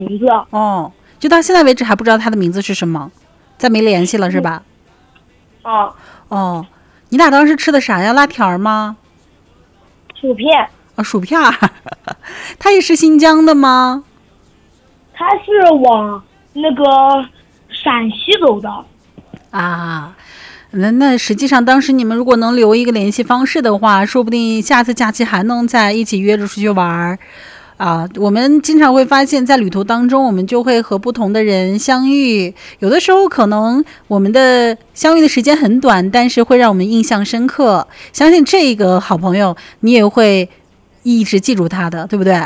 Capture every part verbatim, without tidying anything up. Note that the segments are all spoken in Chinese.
名字。 哦，就到现在为止还不知道他的名字是什么，再没联系了是吧？ 啊， 哦，你俩当时吃的啥呀？辣条吗？ 薯片。 啊，薯片儿。他也是新疆的吗？ 他是往那个陕西走的。 啊，那那实际上当时你们如果能留一个联系方式的话，说不定下次假期还能在一起约着出去玩儿。啊，我们经常会发现，在旅途当中，我们就会和不同的人相遇。有的时候，可能我们的相遇的时间很短，但是会让我们印象深刻。相信这个好朋友，你也会一直记住他的，对不对？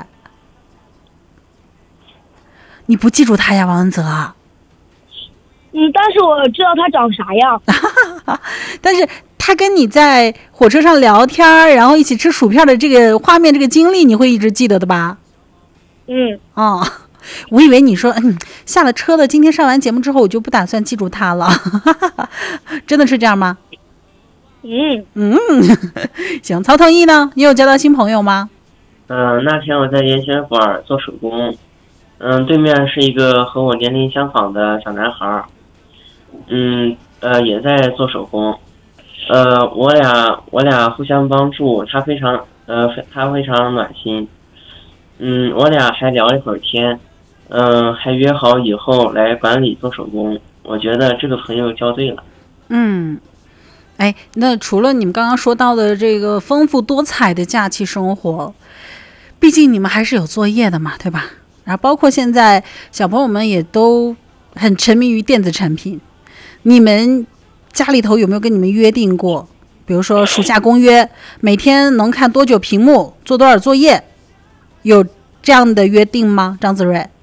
你不记住他呀，王恩泽？ 嗯，但是我知道他长啥样。 但是他跟你在火车上聊天，然后一起吃薯片的这个画面、这个经历，你会一直记得的吧？ 嗯， 哦，我以为你说，嗯，下了车了，今天上完节目之后，我就不打算记住他了。真的是这样吗？ 嗯嗯，行。曹腾毅呢？你有交到新朋友吗？ 嗯、呃，那天我在研学馆做手工，嗯，对面是一个和我年龄相仿的小男孩，嗯，呃，也在做手工，呃，我俩我俩互相帮助，他非常呃他非常暖心。嗯，我俩还聊了一会儿天，嗯、呃，还约好以后来馆里做手工。我觉得这个朋友交对了。 嗯，哎，那除了你们刚刚说到的这个丰富多彩的假期生活，毕竟你们还是有作业的嘛，对吧？然后包括现在小朋友们也都很沉迷于电子产品，你们家里头有没有跟你们约定过，比如说暑假公约，每天能看多久屏幕，做多少作业？有这样的约定吗？张子睿？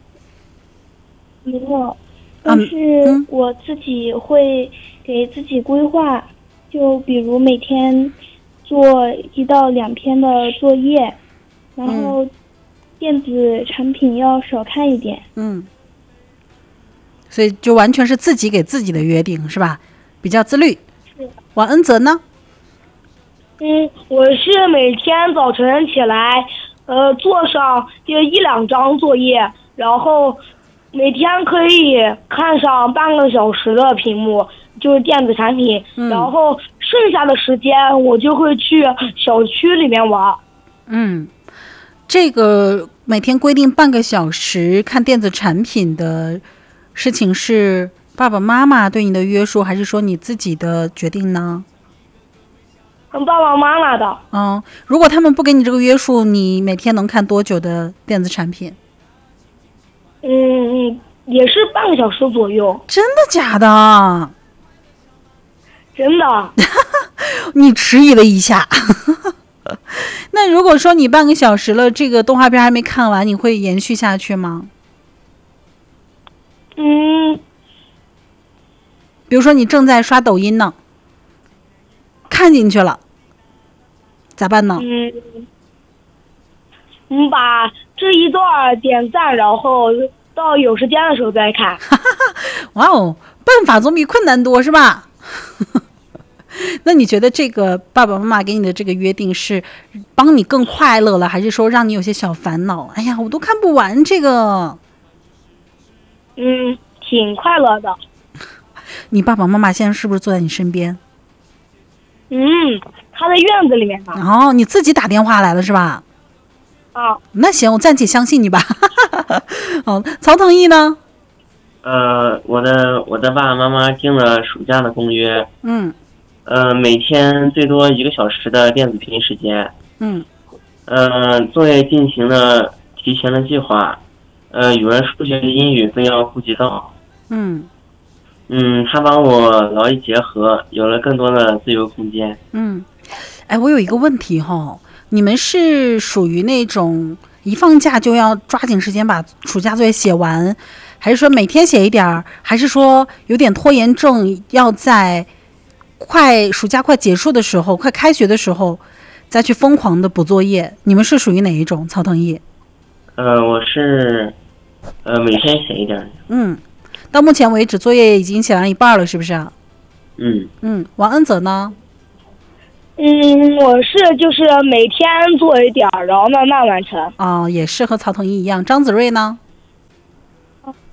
没有，但是我自己会给自己规划，就比如每天做一到两篇的作业，然后电子产品要少看一点。 嗯，所以就完全是自己给自己的约定，是吧？比较自律。 是。 王恩泽呢？ 嗯，我是每天早晨起来。呃，做上就一两张作业，然后每天可以看上半个小时的屏幕，就是电子产品， 嗯、 然后剩下的时间我就会去小区里面玩。 嗯，这个每天规定半个小时看电子产品的事情是爸爸妈妈对你的约束，还是说你自己的决定呢？ 跟爸爸妈妈的。 嗯，如果他们不给你这个约束，你每天能看多久的电子产品？ 嗯嗯，也是半个小时左右。 真的假的？ 真的。 你迟疑了一下。那如果说你半个小时了，这个动画片还没看完，你会延续下去吗？ 嗯， 比如说你正在刷抖音呢，看进去了，咋办呢？ 嗯，你把这一段点赞，然后到有时间的时候再看。 哇哦，办法总比困难多，是吧？那你觉得这个爸爸妈妈给你的这个约定是帮你更快乐了，还是说让你有些小烦恼？哎呀，我都看不完这个。 嗯，挺快乐的。 你爸爸妈妈现在是不是坐在你身边？ 嗯，他在院子里面呢。 哦，你自己打电话来了是吧？ 啊， 那行，我暂且相信你吧。哦，曹腾毅呢？ 呃，我的我的爸爸妈妈定了暑假的公约。 嗯。 呃，每天最多一个小时的电子屏时间。 嗯。 呃，作业进行了提前的计划。呃，语文、数学、英语都要顾及到。 嗯。 嗯，他把我劳逸结合，有了更多的自由空间。 嗯，哎，我有一个问题哈，你们是属于那种一放假就要抓紧时间把暑假作业写完，还是说每天写一点儿，还是说有点拖延症，要在快暑假快结束的时候，快开学的时候再去疯狂的补作业？你们是属于哪一种？曹腾毅？ 呃，我是呃每天写一点。 嗯。到目前为止，作业已经写完一半了，是不是啊？ 嗯嗯，王恩泽呢？ 嗯，我是就是每天做一点，然后慢慢完成。 哦，也是和曹腾毅一样。张子睿呢？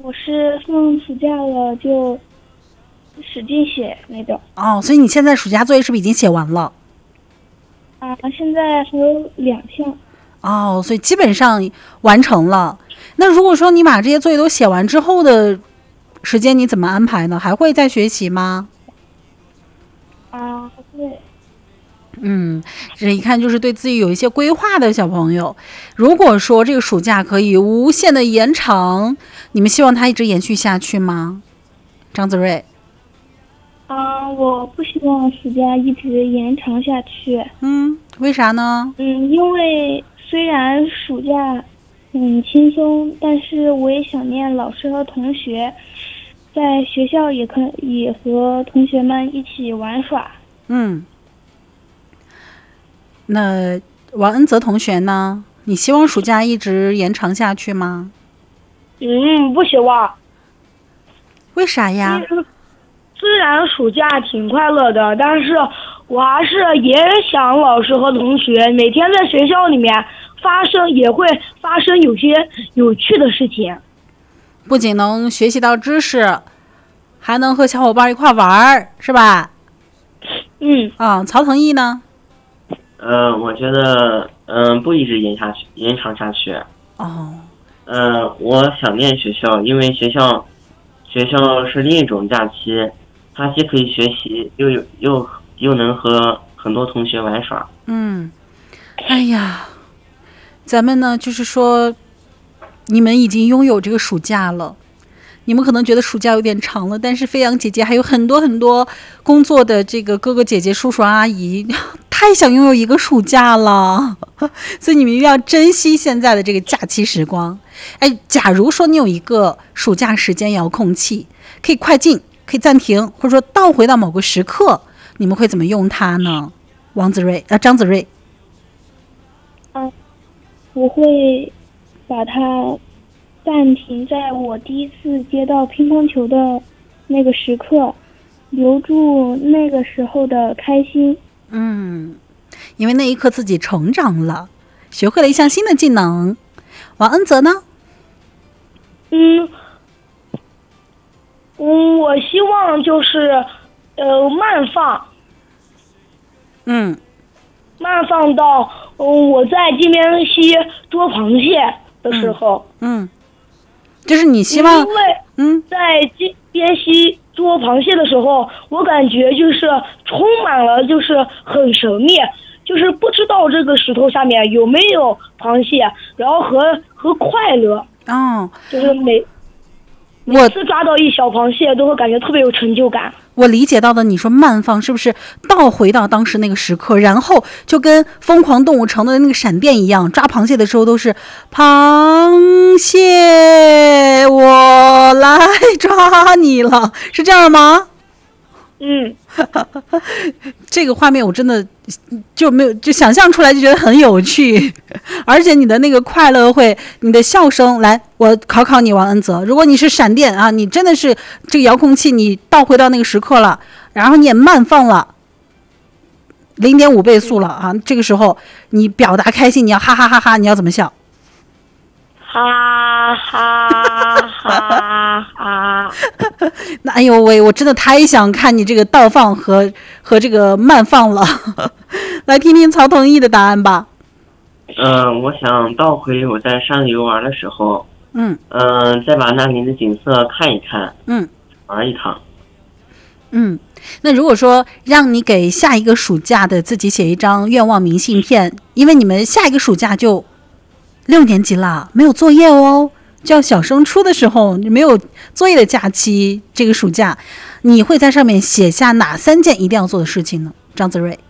我是放暑假了就使劲写那种。 哦，所以你现在暑假作业是不是已经写完了？ 啊，现在还有两项。 哦，所以基本上完成了。那如果说你把这些作业都写完之后的时间你怎么安排呢？还会再学习吗？ 啊，对。 嗯，这一看就是对自己有一些规划的小朋友。如果说这个暑假可以无限的延长，你们希望它一直延续下去吗？张子睿。 啊，我不希望暑假一直延长下去。 嗯，为啥呢？ 嗯，因为虽然暑假很轻松，但是我也想念老师和同学，在学校也可以和同学们一起玩耍。 嗯，那王恩泽同学呢？你希望暑假一直延长下去吗？ 嗯，不希望。 为啥呀？ 虽然暑假挺快乐的，但是我还是也想老师和同学每天在学校里面发生，也会发生有些有趣的事情。 不仅能学习到知识，还能和小伙伴一块玩，是吧？ 嗯。 啊，曹腾毅呢？ 呃，我觉得，嗯、呃，不一直延下去，延长下去。 哦。 呃，我想念学校，因为学校，学校是另一种假期。他既可以学习，又有又又能和很多同学玩耍。 嗯，哎呀，咱们呢，就是说，你们已经拥有这个暑假了。你们可能觉得暑假有点长了，但是飞扬姐姐还有很多很多工作的这个哥哥姐姐、叔叔阿姨，太想拥有一个暑假了，所以你们一定要珍惜现在的这个假期时光。哎，假如说你有一个暑假时间遥控器，可以快进。可以暂停，或者说倒回到某个时刻，你们会怎么用它呢？王子睿啊，张子睿。 嗯，我会把它暂停在我第一次接到乒乓球的那个时刻，留住那个时候的开心。 嗯，因为那一刻自己成长了，学会了一项新的技能。王恩泽呢？ 嗯。嗯，我希望就是，呃，慢放。 嗯。 慢放到嗯我在金边溪捉螃蟹的时候。 嗯。嗯就是你希望。 因为嗯， 在金边溪捉螃蟹的时候，我感觉就是充满了就是很神秘，就是不知道这个石头下面有没有螃蟹，然后和和快乐。 哦。 就是每。每次抓到一小螃蟹都会感觉特别有成就感。 我理解到的，你说慢放是不是倒回到当时那个时刻，然后就跟疯狂动物城的那个闪电一样，抓螃蟹的时候都是螃蟹我来抓你了，是这样吗？ 嗯， 这个画面我真的就没有就想象出来就觉得很有趣，而且你的那个快乐会，你的笑声，来，我考考你王恩泽，如果你是闪电啊，你真的是这个遥控器你倒回到那个时刻了，然后你也慢放了零点五倍速了啊，这个时候你表达开心，你要哈哈哈哈，你要怎么笑？ 哈哈哈哈！ 那哎呦喂，我真的太想看你这个倒放和和这个慢放了。来听听曹腾毅的答案吧。 嗯、呃，我想倒回我在山里游玩的时候， 嗯嗯、呃，再把那里的景色看一看， 嗯， 玩一趟。 嗯，那如果说让你给下一个暑假的自己写一张愿望明信片，因为你们下一个暑假就六年级了，没有作业哦，就要小升初的时候没有作业的假期，这个暑假你会在上面写下哪三件一定要做的事情呢？张子睿。